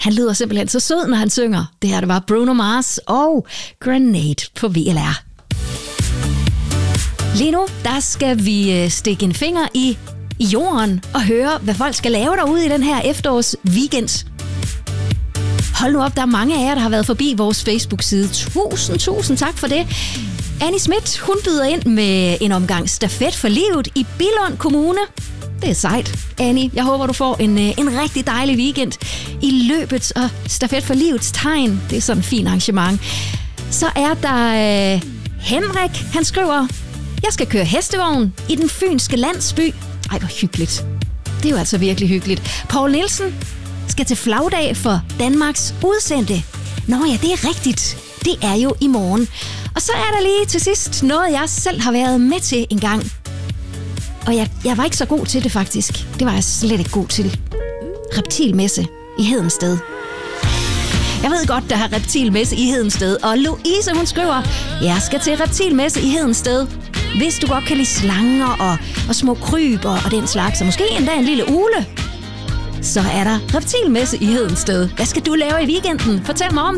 Han lyder simpelthen så sød, når han synger. Det her, det var Bruno Mars og Grenade på VLR. Lige nu, der skal vi stikke en finger i jorden og høre, hvad folk skal lave derude i den her efterårsweekend. Hold nu op, der er mange af jer, der har været forbi vores Facebook-side. Tusind tak for det. Annie Schmidt, hun byder ind med en omgang stafet for livet i Billund Kommune. Det er sejt, Annie. Jeg håber, du får en rigtig dejlig weekend i løbet af stafet for livets tegn. Det er sådan en fin arrangement. Så er der Henrik, han skriver: jeg skal køre hestevogn i den fynske landsby. Ej, hvor hyggeligt. Det er jo altså virkelig hyggeligt. Poul Nielsen skal til flagdag for Danmarks udsendte. Nå ja, det er rigtigt. Det er jo i morgen. Og så er der lige til sidst noget, jeg selv har været med til en gang. Og jeg var ikke så god til det, faktisk. Det var jeg slet ikke god til. Reptilmesse i Hedensted. Jeg ved godt, der er reptilmesse i Hedensted. Og Louise, hun skriver: jeg skal til reptilmesse i Hedensted. Hvis du godt kan lide slanger og små kryb og den slags, og måske endda en lille ule, så er der reptilmesse i Hedensted. Hvad skal du lave i weekenden? Fortæl mig om det.